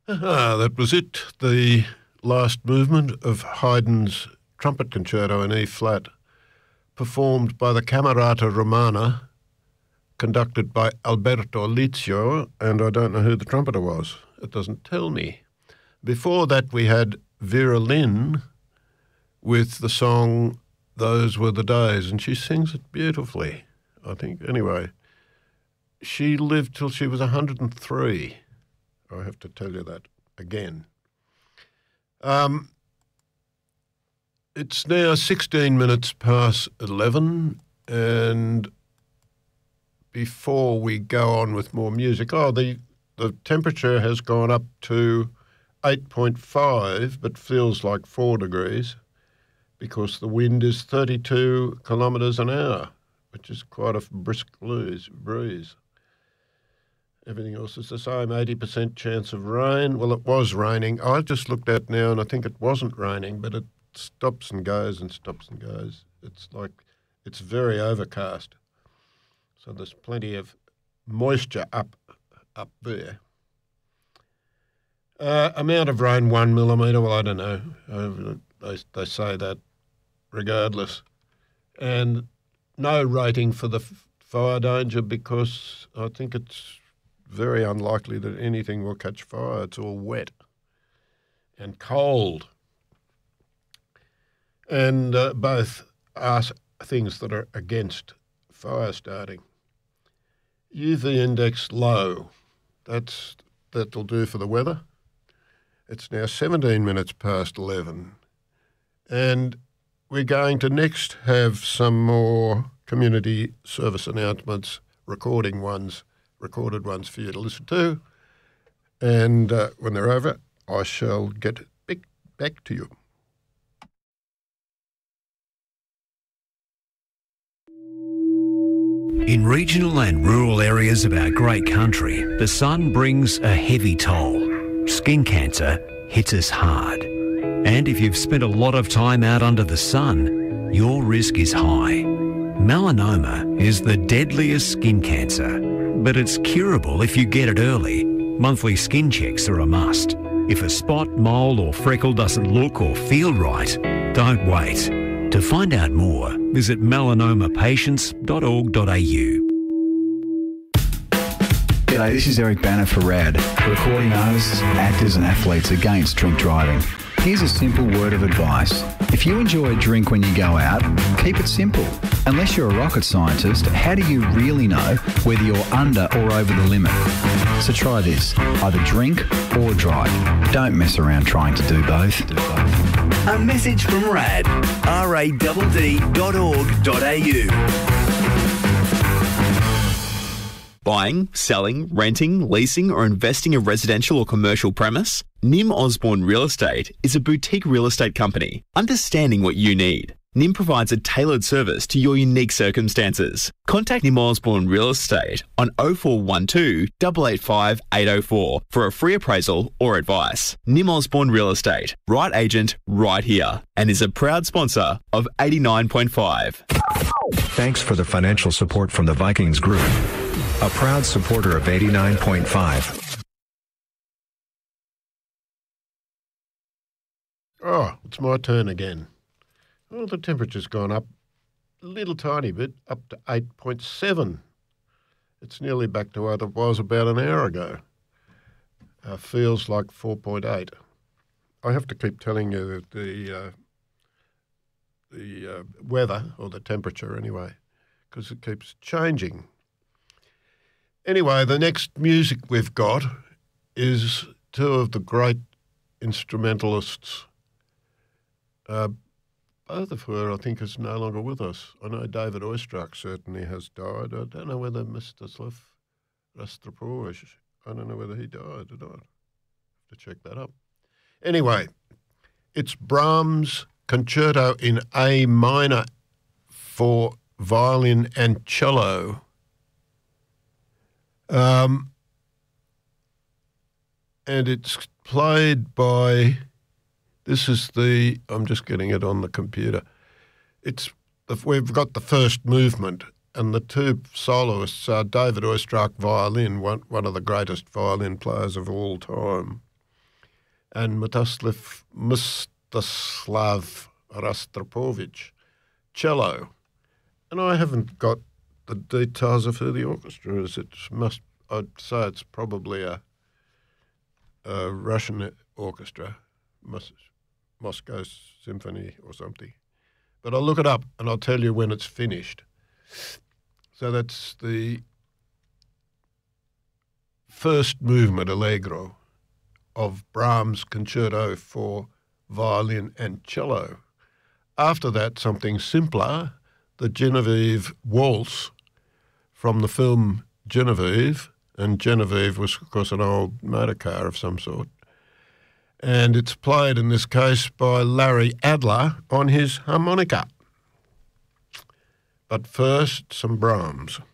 That was it. The last movement of Haydn's trumpet concerto in E flat, performed by the Camerata Romana, conducted by Alberto Lizio, and I don't know who the trumpeter was. It doesn't tell me. Before that, we had Vera Lynn with the song Those Were the Days, and she sings it beautifully, I think. Anyway, she lived till she was 103. I have to tell you that again. It's now 16 minutes past 11, and before we go on with more music, the temperature has gone up to 8.5, but feels like 4 degrees because the wind is 32 kilometres an hour, which is quite a brisk breeze. Everything else is the same, 80% chance of rain. Well, it was raining. I just looked at now and I think it wasn't raining, but it stops and goes and stops and goes. It's very overcast. So there's plenty of moisture up there. Amount of rain, 1 millimetre. Well, I don't know. They say that regardless. And no rating for the fire danger because I think it's very unlikely that anything will catch fire. It's all wet and cold. And both are things that are against fire starting. UV index low. That'll do for the weather. It's now 17 minutes past 11. And we're going to next have some more community service announcements, recorded ones for you to listen to. And when they're over, I shall get back to you. In regional and rural areas of our great country, the sun brings a heavy toll. Skin cancer hits us hard. And if you've spent a lot of time out under the sun, your risk is high. Melanoma is the deadliest skin cancer, but it's curable if you get it early. Monthly skin checks are a must. If a spot, mole or freckle doesn't look or feel right, don't wait. To find out more, visit melanomapatients.org.au. G'day, this is Eric Banner for RAD, recording artists, actors and athletes against drink driving. Here's a simple word of advice. If you enjoy a drink when you go out, keep it simple. Unless you're a rocket scientist, how do you really know whether you're under or over the limit? So try this, either drink or drive. Don't mess around trying to do both. A message from RAD, rad.d.org.au. Buying, selling, renting, leasing or investing a residential or commercial premise? Nim Osborne Real Estate is a boutique real estate company, understanding what you need. Nim provides a tailored service to your unique circumstances. Contact Nim Osborne Real Estate on 0412 885 804 for a free appraisal or advice. Nim Osborne Real Estate, right agent, right here, and is a proud sponsor of 89.5. Thanks for the financial support from the Vikings Group, a proud supporter of 89.5. Oh, it's my turn again. Well, the temperature's gone up a little tiny bit, up to 8.7. It's nearly back to what it was about an hour ago. Feels like 4.8. I have to keep telling you that the weather, or the temperature anyway, because it keeps changing. Anyway, the next music we've got is two of the great instrumentalists, both of who I think is no longer with us. I know David Oistrakh certainly has died. I don't know whether Mstislav Rostropovich, I don't know whether he died or not. Have to check that up. Anyway, it's Brahms' Concerto in A minor for violin and cello. And it's played by, I'm just getting it on the computer. We've got the first movement, and the two soloists are David Oistrakh, violin, one of the greatest violin players of all time, and Mstislav Rostropovich, cello. And I haven't got the details of who the orchestra is. I'd say it's probably a Russian orchestra, Moscow Symphony or something. But I'll look it up and I'll tell you when it's finished. So that's the first movement, Allegro, of Brahms' Concerto for Violin and Cello. After that, something simpler, the Genevieve Waltz from the film Genevieve, and Genevieve was, of course, an old motor car of some sort. And it's played in this case by Larry Adler on his harmonica. But first, some Brahms.